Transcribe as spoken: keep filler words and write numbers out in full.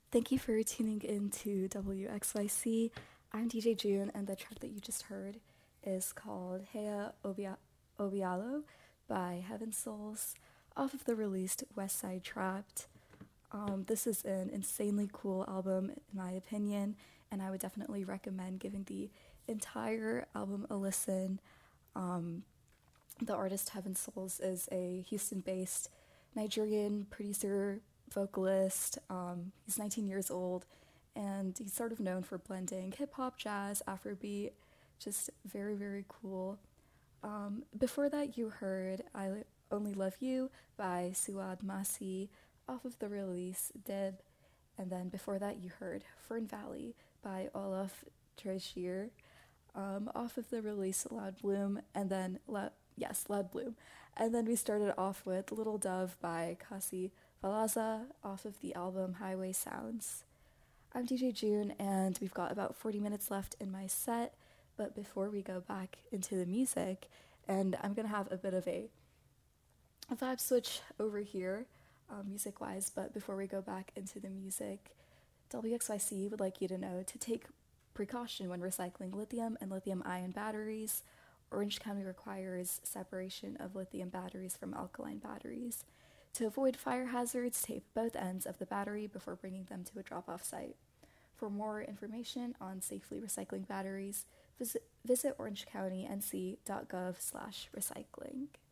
Thank you for tuning in to W X Y C. I'm D J June, and the track that you just heard is called Hea Obia- Obialo by Heaven Souls off of the released West Side Trapped. Um, this is an insanely cool album, in my opinion, and I would definitely recommend giving the entire album a listen. Um, the artist Heaven Souls is a Houston based Nigerian producer, vocalist. Um, he's nineteen years old, and he's sort of known for blending hip hop, jazz, Afrobeat. Just very, very cool. Um, before that, you heard I Only Love You by Suad Masi off of the release Dib. And then before that, you heard Fern Valley by Olaf Treasure um, off of the release Loud Bloom. And then, La- yes, Loud Bloom. And then we started off with Little Dove by Kasi Valaza off of the album Highway Sounds. I'm D J June, and we've got about forty minutes left in my set. But before we go back into the music, and I'm going to have a bit of a, a vibe switch over here, um, music wise. But before we go back into the music, W X Y C would like you to know to take precaution when recycling lithium and lithium ion batteries. Orange County requires separation of lithium batteries from alkaline batteries. To avoid fire hazards, tape both ends of the battery before bringing them to a drop off site. For more information on safely recycling batteries, visit, visit orangecounty n c dot gov slash recycling.